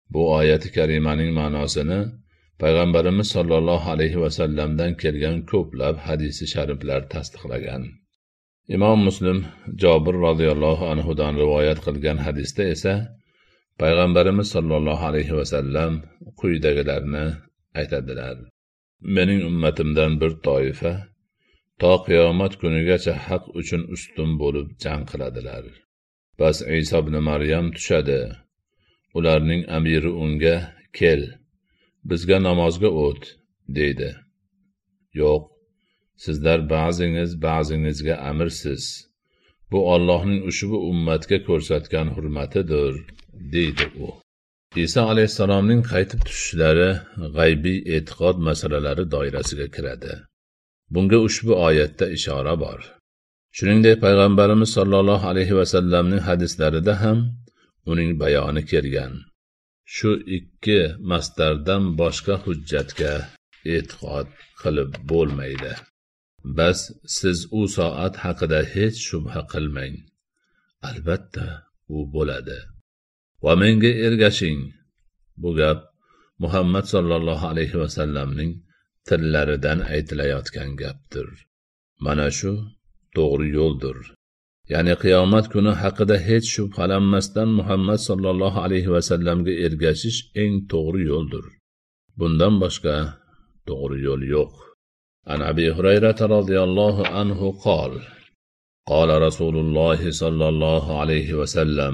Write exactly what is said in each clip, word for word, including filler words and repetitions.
Bu oyati karimaning ma'nosini Payg'ambarimiz sollallohu alayhi vasallamdan kelgan ko'plab hadisi shariflar tasdiqlagan. Imom Muslim Jobir radhiyallohu anhu dan rivoyat qilgan hadisda esa Payg'ambarimiz sollallohu alayhi vasallam quyidagilarni aytadilar: Mening ummatimdan bir toifa to qiyomat kunigacha haq uchun ustun bo'lib jang qiladilar. Bas Iso ibn Maryam tushadi. Ularning amiri unga kel, bizga namozga o't, deydi. Yo'q, sizlar ba'zingiz ba'zingizga amirsiz. Bu Allohning ushbu ummatga ko'rsatgan hurmatidir, deydi u. Isa alayhissalomning qaytib tushishlari g'aybiy e'tiqod masalalari doirasiga kiradi. Bunga ushbu oyatda ishora bor. Shuningdek, Payg'ambarimiz sollallohu alayhi vasallamning hadislarida ham uning bayoni kelgan. Shu ikki masdardan boshqa hujjatga e'tiqod qilib bo'lmaydi. Bas siz u soat haqida hech shubha qilmang. Albatta, u bo'ladi. Va menga ergashing. Bu gap Muhammad sollallohu alayhi vasallamning tillaridan aytilayotgan gapdir. Mana shu to'g'ri yo'ldir. Ya'ni qiyomat kuni haqida hech shubhalanmasdan Muhammad sollallohu alayhi vasallamga ergashish eng to'g'ri yo'ldir. Bundan boshqa to'g'ri yo'l yo'q. An Abi Hurayra radhiyallohu anhu qol: Qala Rasululloh sallallohu alayhi vasallam: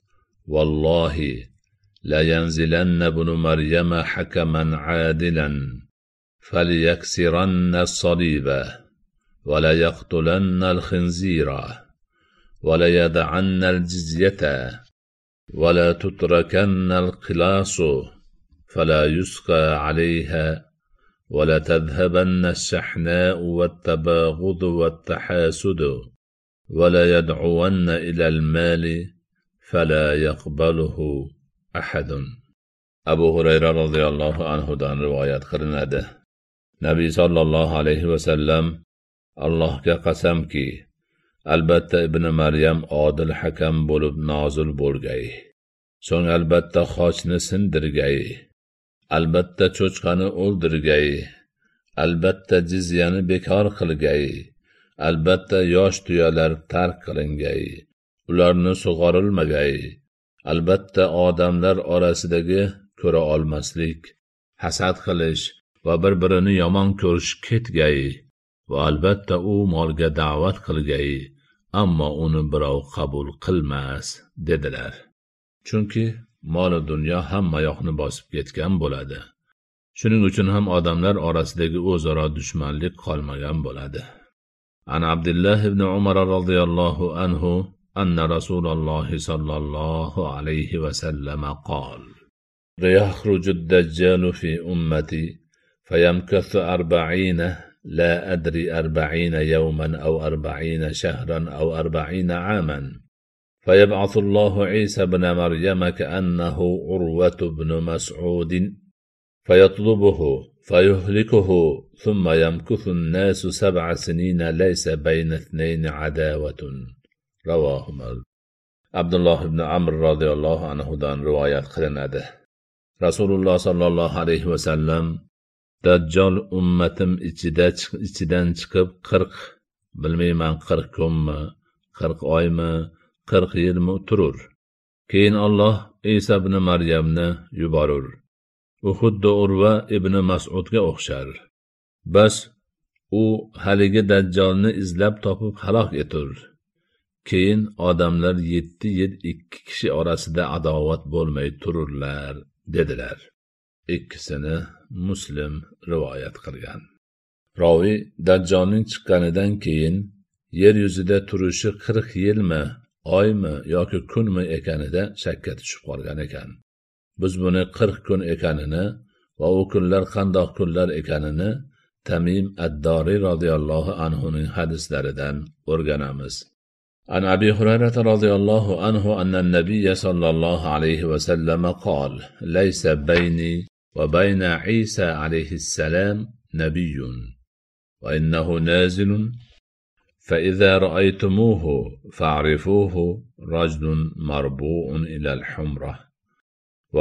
Wallahi la yanzilanna ibn Maryama hakaman adilan falyaksiranna as-saliba wa la yaqtulanna al-khinzira wa la yad'anna al-jizyata wa la tutrakanna al-qilasu fala yusqa 'alayha wa la tadhhabanna ash-shahna'u wat-tabaghud wat-tahasud wa la yad'uwanna ila al-mali fala yaqbaluhu ahadun. Abu Hurayra radhiyallohu anhu dan rivoyat qilinadi. Nabiy sallallohu alayhi vasallam: Allohga qasamki, albatta ibn Maryam odil hakam bo'lib nozil bo'lgay. So'ng albatta xochni sindirgay. Albatta cho'chqani o'ldirgay. Albatta jizyani bekor qilgay. Albatta yosh tuyalar tark qilingay. Ularni sug'orilmagay. Albatta odamlar orasidagi ko'ra olmaslik, hasad qilish va bir-birini yomon ko'rish ketgay. Va albatta u molga da'vat qilgay, ammo uni birov qabul qilmas, dedilar. Chunki mol dunyo hamma yoqni bosib ketgan bo'ladi. Shuning uchun ham odamlar orasidagi o'zaro dushmanlik qolmagan bo'ladi. An Abdullah ibn Umar radhiyallohu anhu anna Rasululloh sallallohu alayhi vasallam qol: Yakhruju ad-dajjalu fi ummati fayamkathu arba'ina la adri arba'ina yawman aw arba'ina shahran aw arba'ina 'aman فيبعث الله عيسى بن مريم كأنه عروة بن مسعود فيطلبه فيهلكه ثم يمكث الناس سبع سنين ليس بين اثنين عداوة. رواه مسلم. Abdullah ibn Amr radhiyallohu anhu dan rivoyat qilinadi. Rasululloh sallallohu alayhi vasallam: Dajjal ummatim ichida ichidan chiqib qirq, bilmayman qirq kunmi, qirq oymi, qirq yilmi turur. Keyin Alloh Isa ibn Maryamni yuborur. U xuddi Urva ibn Mas'udga o'xshar. Bas u haligi Dajjalni izlab topib halok etur. Keyin odamlar yetti yil ikki kishi orasida adovat bo'lmay tururlar, dedilar. Ikkisini Muslim rivoyat qilgan. Ravi Dajjalning chiqqanidan keyin yer yuzida turishi qirq yilmi, oymi yoki kunmi ekanida shakka tushib qolgan ekan. Biz buni qirq kun ekanini va u kunlar qandoq kunlar ekanini Tamim ad-Dori radhiyallohu anhu ning hadislaridan o'rganamiz. An Abi Hurayra radhiyallohu anhu anna an-nabiy sallallohu alayhi va sallam qol: "Laysa bayni va bayna Isa alayhi salam nabiyyun va innahu nazilun fa idza ra'aytumuhu fa'rifuhu rajulun marbu'un ila al-humrah."